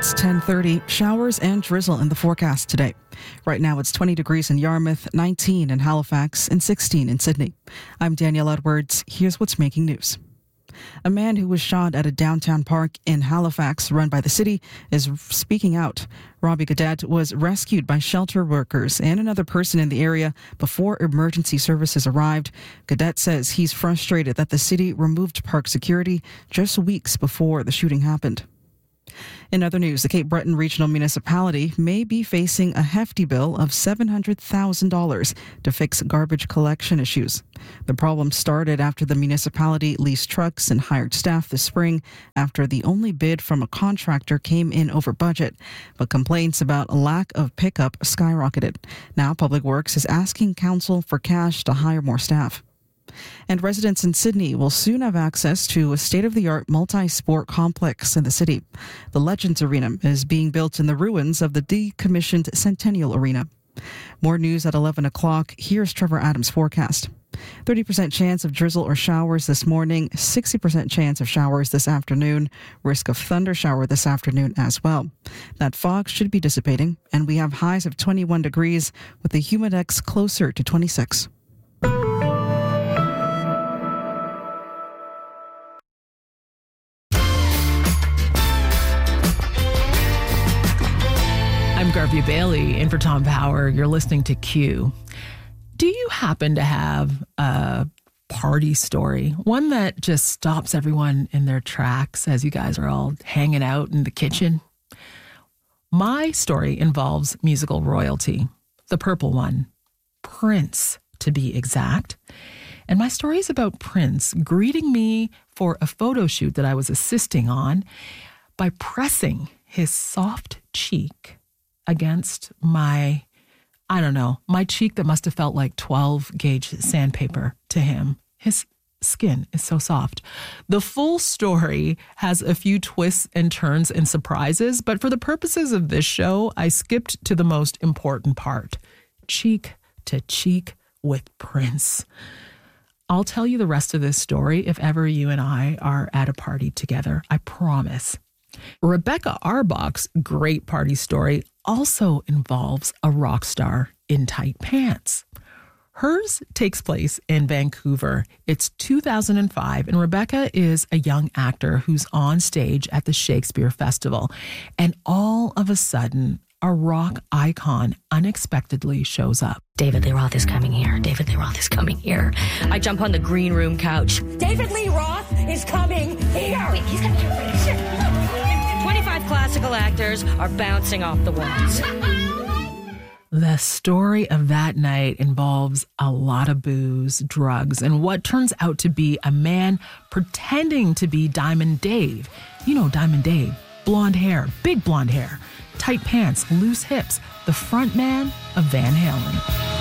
It's 10:30. Showers and drizzle in the forecast today. Right now it's 20 degrees in Yarmouth, 19 in Halifax, and 16 in Sydney. I'm Danielle Edwards. Here's what's making news. A man who was shot at a downtown park in Halifax run by the city is speaking out. Robbie Cadet was rescued by shelter workers and another person in the area before emergency services arrived. Cadet says he's frustrated that the city removed park security just weeks before the shooting happened. In other news, the Cape Breton Regional Municipality may be facing a hefty bill of $700,000 to fix garbage collection issues. The problem started after the municipality leased trucks and hired staff this spring after the only bid from a contractor came in over budget. But complaints about a lack of pickup skyrocketed. Now Public Works is asking council for cash to hire more staff. And residents in Sydney will soon have access to a state-of-the-art multi-sport complex in the city. The Legends Arena is being built in the ruins of the decommissioned Centennial Arena. More news at 11 o'clock. Here's Trevor Adams' forecast. 30% chance of drizzle or showers this morning, 60% chance of showers this afternoon, risk of thunder shower this afternoon as well. That fog should be dissipating, and we have highs of 21 degrees with the humidex closer to 26. I'm Garvey Bailey in for Tom Power. You're listening to Q. Do you happen to have a party story? One that just stops everyone in their tracks as you guys are all hanging out in the kitchen? My story involves musical royalty. The purple one. Prince, to be exact. And my story is about Prince greeting me for a photo shoot that I was assisting on by pressing his soft cheek against my cheek that must have felt like 12-gauge sandpaper to him. His skin is so soft. The full story has a few twists and turns and surprises, but for the purposes of this show, I skipped to the most important part. Cheek to cheek with Prince. I'll tell you the rest of this story if ever you and I are at a party together. I promise. Rebecca Arbach's great party story also involves a rock star in tight pants. Hers takes place in Vancouver. It's 2005, and Rebecca is a young actor who's on stage at the Shakespeare Festival. And all of a sudden, a rock icon unexpectedly shows up. David Lee Roth is coming here. David Lee Roth is coming here. I jump on the green room couch. David Lee Roth is coming here. Wait, he's coming here. 25 classical actors are bouncing off the walls. The story of that night involves a lot of booze, drugs, and what turns out to be a man pretending to be Diamond Dave. You know Diamond Dave. Blonde hair, big blonde hair, tight pants, loose hips, the front man of Van Halen.